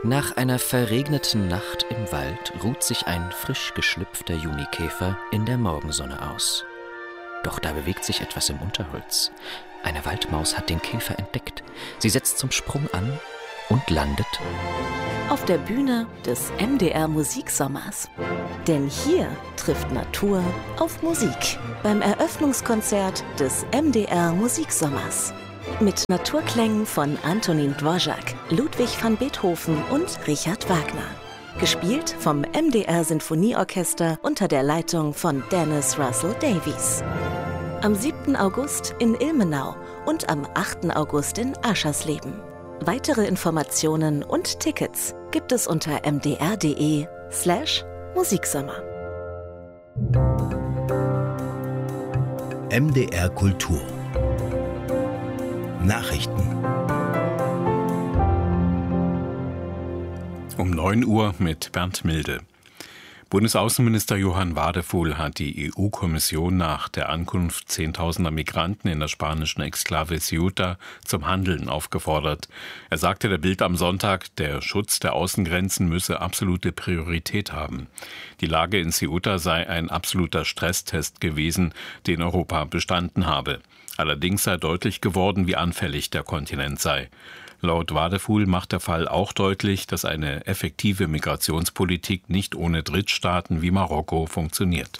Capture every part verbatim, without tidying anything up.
Nach einer verregneten Nacht im Wald ruht sich ein frisch geschlüpfter Junikäfer in der Morgensonne aus. Doch da bewegt sich etwas im Unterholz. Eine Waldmaus hat den Käfer entdeckt. Sie setzt zum Sprung an und landet auf der Bühne des M D R Musiksommers. Denn hier trifft Natur auf Musik beim Eröffnungskonzert des M D R Musiksommers. Mit Naturklängen von Antonin Dvorak, Ludwig van Beethoven und Richard Wagner. Gespielt vom M D R Sinfonieorchester unter der Leitung von Dennis Russell Davies. Am siebten August in Ilmenau und am achten August in Aschersleben. Weitere Informationen und Tickets gibt es unter mdr.de slash Musiksommer. M D R Kultur Nachrichten. Um neun Uhr mit Bernd Milde. Bundesaußenminister Johann Wadefuhl hat die E U-Kommission nach der Ankunft zehntausender Migranten in der spanischen Exklave Ceuta zum Handeln aufgefordert. Er sagte der Bild am Sonntag, der Schutz der Außengrenzen müsse absolute Priorität haben. Die Lage in Ceuta sei ein absoluter Stresstest gewesen, den Europa bestanden habe. Allerdings sei deutlich geworden, wie anfällig der Kontinent sei. Laut Wadefuhl macht der Fall auch deutlich, dass eine effektive Migrationspolitik nicht ohne Drittstaaten wie Marokko funktioniert.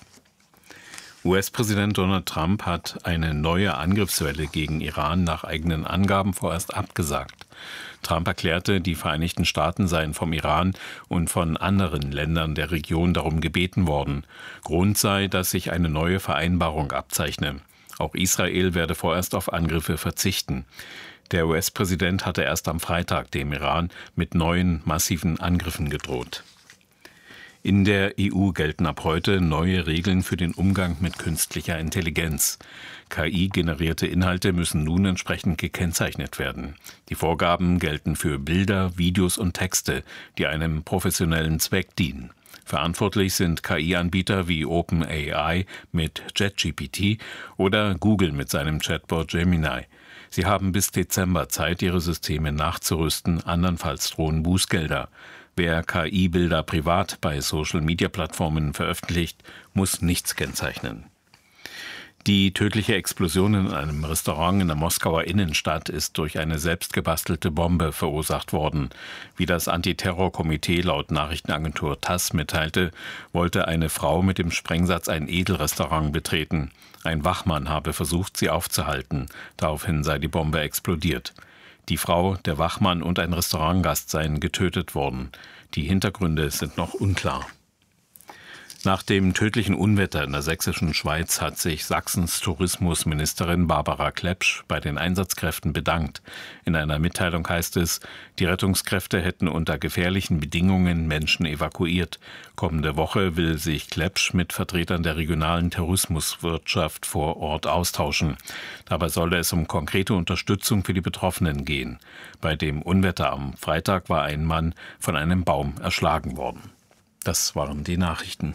U S-Präsident Donald Trump hat eine neue Angriffswelle gegen Iran nach eigenen Angaben vorerst abgesagt. Trump erklärte, die Vereinigten Staaten seien vom Iran und von anderen Ländern der Region darum gebeten worden. Grund sei, dass sich eine neue Vereinbarung abzeichne. Auch Israel werde vorerst auf Angriffe verzichten. Der U S-Präsident hatte erst am Freitag dem Iran mit neuen massiven Angriffen gedroht. In der E U gelten ab heute neue Regeln für den Umgang mit künstlicher Intelligenz. K I-generierte Inhalte müssen nun entsprechend gekennzeichnet werden. Die Vorgaben gelten für Bilder, Videos und Texte, die einem professionellen Zweck dienen. Verantwortlich sind K I-Anbieter wie OpenAI mit ChatGPT oder Google mit seinem Chatbot Gemini. Sie haben bis Dezember Zeit, ihre Systeme nachzurüsten, andernfalls drohen Bußgelder. Wer K I-Bilder privat bei Social-Media-Plattformen veröffentlicht, muss nichts kennzeichnen. Die tödliche Explosion in einem Restaurant in der Moskauer Innenstadt ist durch eine selbstgebastelte Bombe verursacht worden. Wie das Antiterrorkomitee laut Nachrichtenagentur TASS mitteilte, wollte eine Frau mit dem Sprengsatz ein Edelrestaurant betreten. Ein Wachmann habe versucht, sie aufzuhalten. Daraufhin sei die Bombe explodiert. Die Frau, der Wachmann und ein Restaurantgast seien getötet worden. Die Hintergründe sind noch unklar. Nach dem tödlichen Unwetter in der sächsischen Schweiz hat sich Sachsens Tourismusministerin Barbara Klepsch bei den Einsatzkräften bedankt. In einer Mitteilung heißt es, die Rettungskräfte hätten unter gefährlichen Bedingungen Menschen evakuiert. Kommende Woche will sich Klepsch mit Vertretern der regionalen Tourismuswirtschaft vor Ort austauschen. Dabei solle es um konkrete Unterstützung für die Betroffenen gehen. Bei dem Unwetter am Freitag war ein Mann von einem Baum erschlagen worden. Das waren die Nachrichten.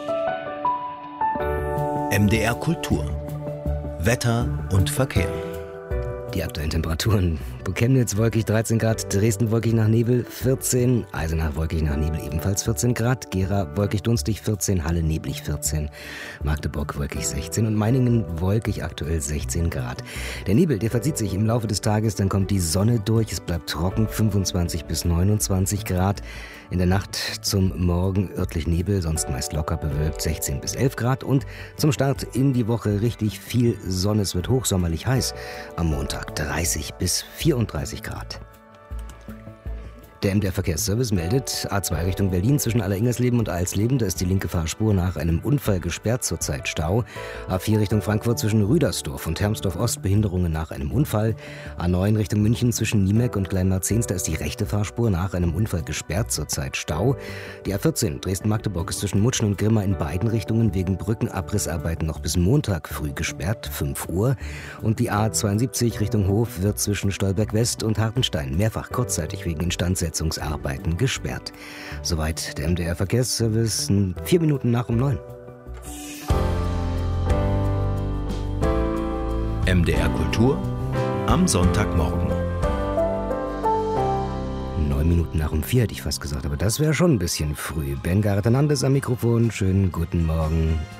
M D R Kultur. Wetter und Verkehr. Die aktuellen Temperaturen: Chemnitz wolkig dreizehn Grad, Dresden wolkig nach Nebel vierzehn, Eisenach wolkig nach Nebel ebenfalls vierzehn Grad, Gera wolkig dunstig vierzehn, Halle neblig vierzehn, Magdeburg wolkig sechzehn und Meiningen wolkig aktuell sechzehn Grad. Der Nebel, der verzieht sich im Laufe des Tages, dann kommt die Sonne durch, es bleibt trocken, fünfundzwanzig bis neunundzwanzig Grad. In der Nacht zum Morgen örtlich Nebel, sonst meist locker bewölkt, sechzehn bis elf Grad. Und zum Start in die Woche richtig viel Sonne. Es wird hochsommerlich heiß. Am Montag dreißig bis vierunddreißig Grad. Der M D R-Verkehrsservice meldet, A zwei Richtung Berlin zwischen Alleringgersleben und Alsleben, da ist die linke Fahrspur nach einem Unfall gesperrt, zurzeit Stau. A vier Richtung Frankfurt zwischen Rüdersdorf und Hermsdorf-Ost, Behinderungen nach einem Unfall. A neun Richtung München zwischen Niemek und Kleinmarzens, da ist die rechte Fahrspur nach einem Unfall gesperrt, zurzeit Stau. Die A vierzehn Dresden-Magdeburg ist zwischen Mutschen und Grimma in beiden Richtungen wegen Brückenabrissarbeiten noch bis Montag früh gesperrt, fünf Uhr. Und die A zweiundsiebzig Richtung Hof wird zwischen Stolberg-West und Hartenstein mehrfach kurzzeitig wegen Instandsetzung Arbeiten gesperrt. Soweit der M D R-Verkehrsservice, vier Minuten nach um neun. M D R Kultur am Sonntagmorgen. Neun Neun Minuten nach um vier, hätte ich fast gesagt. Aber das wäre schon ein bisschen früh. Ben Garret Hernandez am Mikrofon. Schönen guten Morgen.